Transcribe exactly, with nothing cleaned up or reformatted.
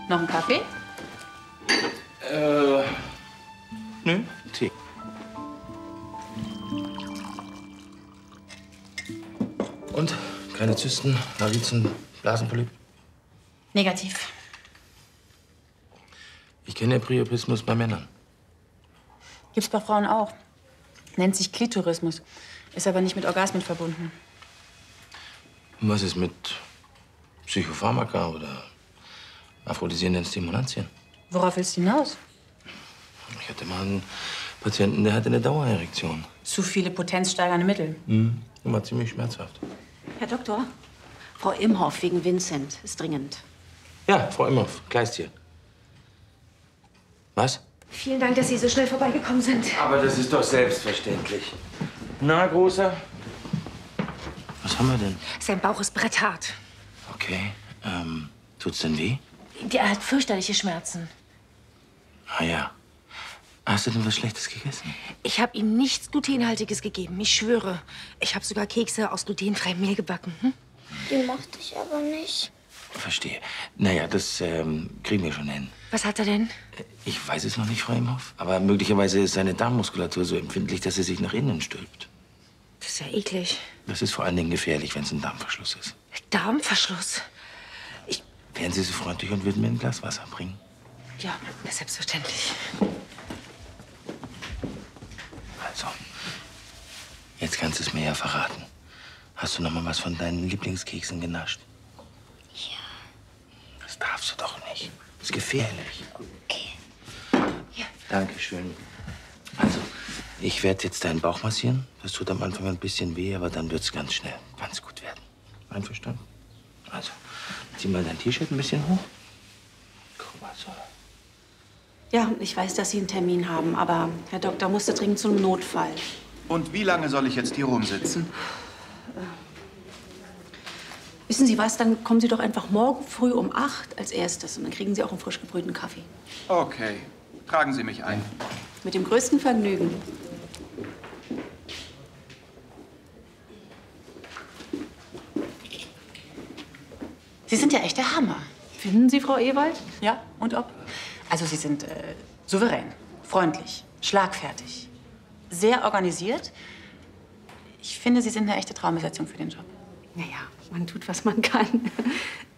Noch einen Kaffee? Äh, nö, Tee. Und? Keine Zysten, Varizen, Blasenpolyp? Negativ. Ich kenne Priapismus bei Männern. Gibt's bei Frauen auch. Nennt sich Klitorismus. Ist aber nicht mit Orgasmen verbunden. Und was ist mit Psychopharmaka oder aphrodisierenden Stimulantien? Worauf willst du hinaus? Ich hatte mal einen Patienten, der hatte eine Dauererektion. Zu viele potenzsteigernde Mittel. Mhm. Immer ziemlich schmerzhaft. Herr Doktor, Frau Imhoff wegen Vincent ist dringend. Ja, Frau Imhoff, Kleist hier. Was? Vielen Dank, dass Sie so schnell vorbeigekommen sind. Aber das ist doch selbstverständlich. Na, Großer? Was haben wir denn? Sein Bauch ist bretthart. Okay. Ähm, tut's denn weh? Er hat fürchterliche Schmerzen. Ah ja. Hast du denn was Schlechtes gegessen? Ich habe ihm nichts Glutenhaltiges gegeben, ich schwöre. Ich habe sogar Kekse aus glutenfreiem Mehl gebacken. Hm? Die mochte ich aber nicht. Verstehe. Naja, das ähm, kriegen wir schon hin. Was hat er denn? Ich weiß es noch nicht, Frau Imhoff. Aber möglicherweise ist seine Darmmuskulatur so empfindlich, dass sie sich nach innen stülpt. Das ist ja eklig. Das ist vor allen Dingen gefährlich, wenn es ein Darmverschluss ist. Darmverschluss? Ich... Wären Sie so freundlich und würden mir ein Glas Wasser bringen? Ja, selbstverständlich. Also, jetzt kannst du es mir ja verraten. Hast du noch mal was von deinen Lieblingskeksen genascht? Ja. Das darfst du doch nicht. Das ist gefährlich. Okay. Hier. Dankeschön. Also, ich werde jetzt deinen Bauch massieren. Das tut am Anfang ein bisschen weh, aber dann wird es ganz schnell ganz gut werden. Einverstanden? Also, zieh mal dein T-Shirt ein bisschen hoch. Guck mal so. Ja, ich weiß, dass Sie einen Termin haben, aber Herr Doktor musste dringend zum Notfall. Und wie lange soll ich jetzt hier rumsitzen? Wissen Sie was, dann kommen Sie doch einfach morgen früh um acht als erstes und dann kriegen Sie auch einen frisch gebrühten Kaffee. Okay. Tragen Sie mich ein. Mit dem größten Vergnügen. Sie sind ja echt der Hammer. Finden Sie, Frau Ewald? Ja, und ob? Also Sie sind äh, souverän, freundlich, schlagfertig, sehr organisiert. Ich finde, Sie sind eine echte Traumbesetzung für den Job. Naja, man tut, was man kann.